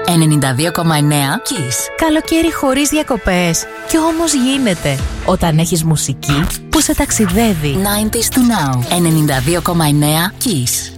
92,9 Kiss. Καλοκαίρι χωρίς διακοπές. Κι όμως γίνεται όταν έχεις μουσική που σε ταξιδεύει. 90s to now. 92,9 Kiss.